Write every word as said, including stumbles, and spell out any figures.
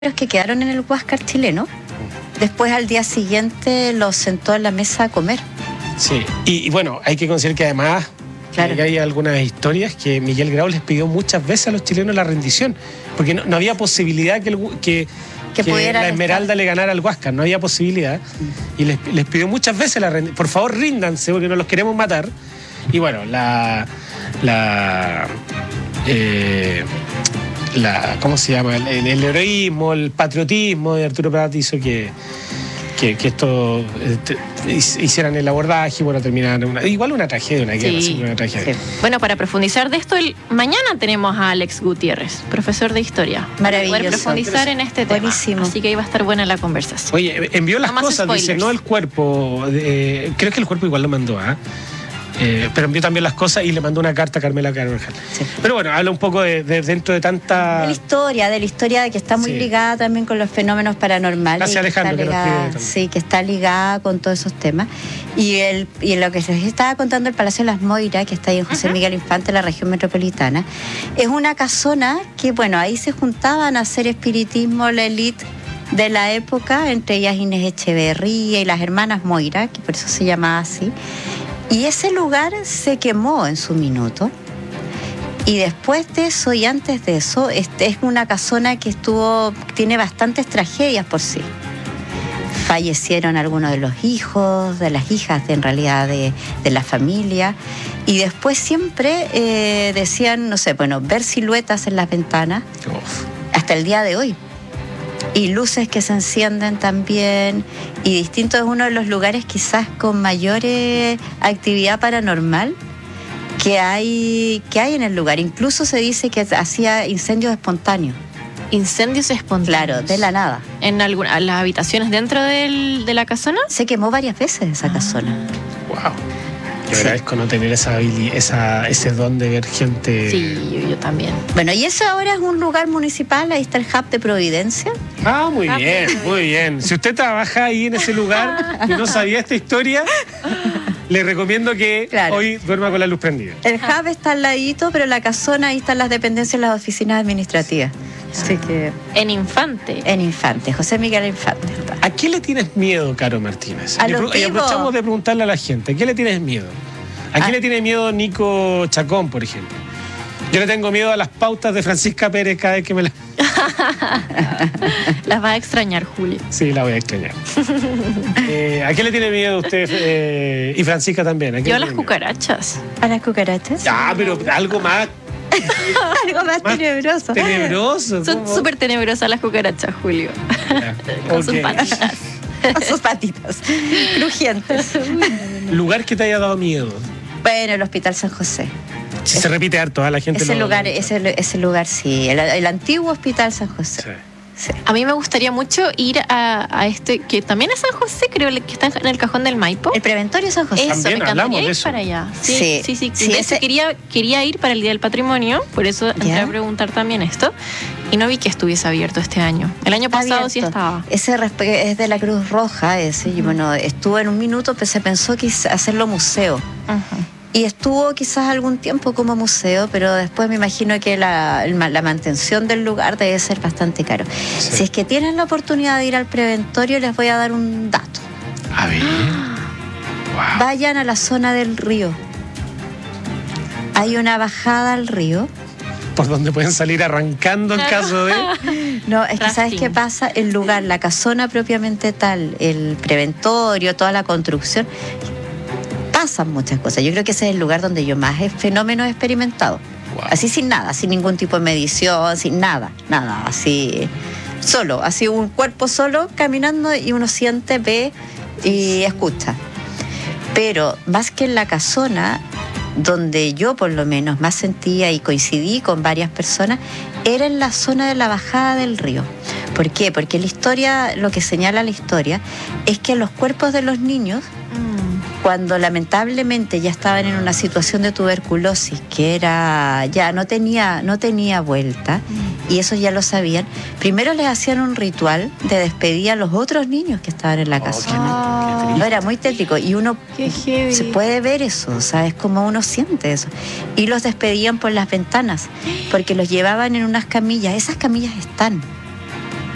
Los que quedaron en el Huáscar chileno, después al día siguiente los sentó en la mesa a comer. Sí, y, y bueno, hay que considerar que además Claro. que hay algunas historias que Miguel Grau les pidió muchas veces a los chilenos la rendición, porque no, no había posibilidad que, el, que, Que que pudiera la Esmeralda estar. le ganara al Huáscar, no había posibilidad. Y les, les pidió muchas veces la rendición, por favor ríndanse porque no los queremos matar. Y bueno, la... la eh, La, ¿cómo se llama? El, el heroísmo, el patriotismo de Arturo Prat hizo que, que, que esto eh, te, hicieran el abordaje y bueno, terminaran una, igual una tragedia, una guerra, Sí. siempre una tragedia. Sí. Bueno, para profundizar de esto, el, mañana tenemos a Alex Gutiérrez, profesor de historia. Maravilloso. Para poder profundizar en este tema. Buenísimo. Así que ahí va a estar buena la conversación. Oye, envió las No más cosas, dice, spoilers. no el cuerpo. Eh, creo que el cuerpo igual lo mandó, ¿ah? Eh, pero envió también las cosas y le mandó una carta a Carmela Carvajal. Sí. Pero bueno, habla un poco de, de dentro de tanta... De la historia, de la historia que está muy Sí. ligada también con los fenómenos paranormales. Gracias, y Alejandro, está que nos ligada- escribe también. Sí, que está ligada con todos esos temas. Y, el, y lo que se estaba contando el Palacio de las Moiras, que está ahí en José Ajá. Miguel Infante, en la región metropolitana, es una casona que, bueno, ahí se juntaban a hacer espiritismo la élite de la época, entre ellas Inés Echeverría y las hermanas Moira, que por eso se llamaba así. Y ese lugar se quemó en su minuto. Y después de eso y antes de eso, este es una casona que estuvo, tiene bastantes tragedias por sí. Fallecieron algunos de los hijos, de las hijas de, en realidad de, de la familia. Y después siempre eh, decían, no sé, bueno, ver siluetas en las ventanas Uf. hasta el día de hoy. Y luces que se encienden también. Y distinto es uno de los lugares quizás con mayor eh, actividad paranormal que hay, que hay en el lugar. Incluso se dice que hacía incendios espontáneos. Incendios espontáneos. Claro, de la nada. ¿En alguna, las habitaciones dentro del, de la casona? Se quemó varias veces esa casona. Wow. Yo Sí. agradezco no tener esa habili- esa, ese don de ver gente... Sí, yo, yo también. Bueno, y eso ahora es un lugar municipal, ahí está el hub de Providencia. Ah, muy Ah, bien, pero- muy bien. Si usted trabaja ahí en ese lugar y no sabía esta historia, le recomiendo que Claro. hoy duerma con la luz prendida. El hub está al ladito, pero la casona, ahí están las dependencias, las oficinas administrativas. Así que En Infante. en Infante, José Miguel Infante está. ¿A qué le tienes miedo, Caro Martínez? A Le los pro- y vivos. aprovechamos de preguntarle a la gente, ¿a qué le tienes miedo? ¿A qué Ah. le tiene miedo Nico Chacón, por ejemplo? Yo le tengo miedo a las pautas de Francisca Pérez cada vez que me las... Las va a extrañar, Julio. Sí, la voy a extrañar. Eh, ¿A qué le tiene miedo usted eh, y Francisca también? ¿A qué Yo le a las tiene miedo? cucarachas. ¿A las cucarachas? Ya, pero algo más Algo más Más tenebroso. tenebroso. Son ¿cómo? súper tenebrosas las cucarachas, Julio. Ya, Con sus ok. patitas. Sus patitas crujientes. Lugar que te haya dado miedo. Bueno, el Hospital San José. Si se repite harto, ¿ah? La gente Ese lo- lugar, lo- ese, ese lugar sí, el, el antiguo Hospital San José. Sí. Sí. A mí me gustaría mucho ir a, a este, que también es San José, creo que está en el cajón del Maipo. El Preventorio San José. Eso, También me hablamos encantaría de ir eso. para allá. Sí, Sí. sí, sí. Sí, De hecho, ese- quería, quería ir para el Día del Patrimonio, por eso entré ¿Ya? a preguntar también esto. Y no vi que estuviese abierto este año. El año Está pasado sí abierto. estaba. Ese respe- es de la Cruz Roja, ese. Y bueno, estuvo en un minuto, pero se pensó que hacerlo museo. Ujú. Y estuvo quizás algún tiempo como museo, pero después me imagino que la, el ma- la mantención del lugar debe ser bastante caro. Sí. Si es que tienen la oportunidad de ir al Preventorio, les voy a dar un dato. A ver. Wow. Vayan a la zona del río. Hay una bajada al río. Por donde pueden salir arrancando en caso de... No, es que ¿sabes Rafting. qué pasa? El lugar, la casona propiamente tal, el Preventorio, toda la construcción, pasan muchas cosas. Yo creo que ese es el lugar donde yo más he- fenómenos he experimentado. Wow. Así sin nada, sin ningún tipo de medición, sin nada, nada, así solo, así un cuerpo solo caminando y uno siente, ve y escucha. Pero más que en la casona, donde yo por lo menos más sentía y coincidí con varias personas, era en la zona de la bajada del río. ¿Por qué? Porque la historia, lo que señala la historia, es que los cuerpos de los niños, Mm. cuando lamentablemente ya estaban en una situación de tuberculosis que era ya no tenía no tenía vuelta, y eso ya lo sabían, primero les hacían un ritual de despedir a los otros niños que estaban en la Oh, casona. Ah, No, era muy tétrico y uno qué heavy. se puede ver eso, ¿sabes? Como uno siente eso. Y los despedían por las ventanas porque los llevaban en unas camillas, esas camillas están.